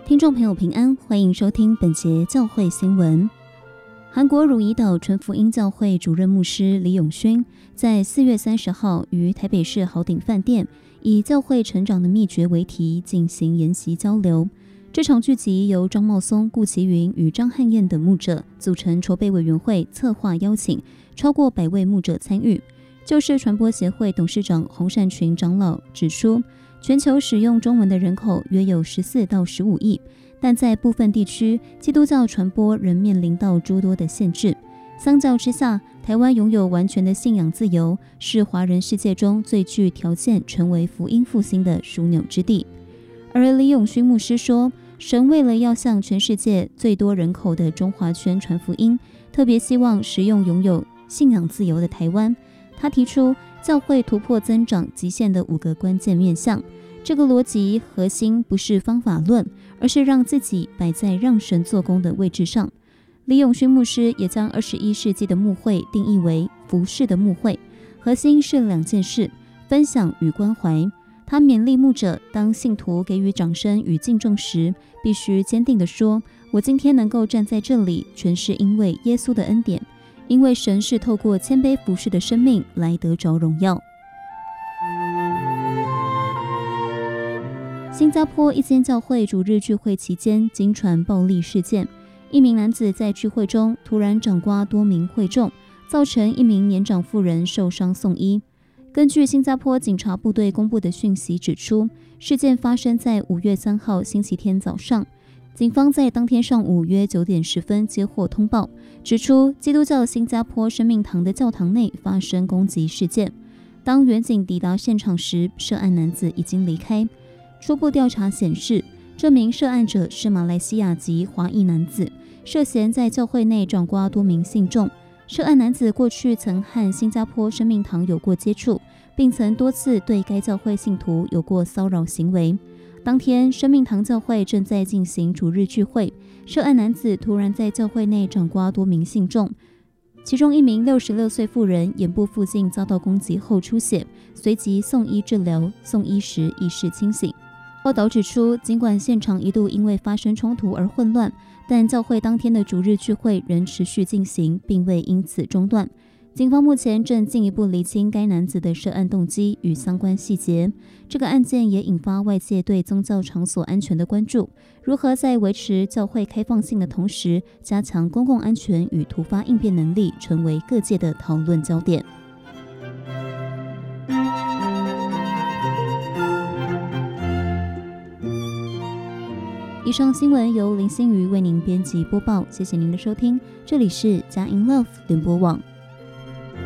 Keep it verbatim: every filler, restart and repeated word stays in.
听众朋友平安，欢迎收听本节教会新闻。韩国汝矣岛纯福音教会主任牧师李永勋在四月三十号于台北市豪鼎饭店以教会成长的秘诀为题进行研习交流。这场聚集由张茂松、顾其云与张汉燕等牧者组成筹备委员会，策划邀请超过百位牧者参与。旧世传播协会董事长洪善群长老指出，全球使用中文的人口约有十四到十五亿，但在部分地区，基督教传播仍面临到诸多的限制。相较之下，台湾拥有完全的信仰自由，是华人世界中最具条件成为福音复兴的枢纽之地。而李永勋牧师说，神为了要向全世界最多人口的中华圈传福音，特别希望使用拥有信仰自由的台湾。他提出教会突破增长极限的五个关键面向，这个逻辑核心不是方法论，而是让自己摆在让神做工的位置上。李永勋牧师也将二十一世纪的牧会定义为服事的牧会，核心是两件事：分享与关怀。他勉励牧者，当信徒给予掌声与敬重时，必须坚定地说，我今天能够站在这里，全是因为耶稣的恩典，因为神是透过谦卑服事的生命来得着荣耀。新加坡一间教会主日聚会期间经传暴力事件，一名男子在聚会中突然掌掴多名会众，造成一名年长妇人受伤送医。根据新加坡警察部队公布的讯息指出，事件发生在五月三号星期天早上。警方在当天上午约九点十分接获通报，指出基督教新加坡生命堂的教堂内发生攻击事件。当员警抵达现场时，涉案男子已经离开。初步调查显示，这名涉案者是马来西亚籍华裔男子，涉嫌在教会内掌掴多名信众。涉案男子过去曾和新加坡生命堂有过接触，并曾多次对该教会信徒有过骚扰行为。当天，生命堂教会正在进行主日聚会，涉案男子突然在教会内掌掴多名信众，其中一名六十六岁妇人眼部附近遭到攻击后出血，随即送医治疗，送医时意识清醒。报道指出，尽管现场一度因为发生冲突而混乱，但教会当天的主日聚会仍持续进行，并未因此中断。警方目前正进一步厘清该男子的涉案动机与相关细节。这个案件也引发外界对宗教场所安全的关注，如何在维持教会开放性的同时，加强公共安全与突发应变能力，成为各界的讨论焦点。以上新闻由林心瑜为您编辑播报，谢谢您的收听，这里是佳音 Love 联播网。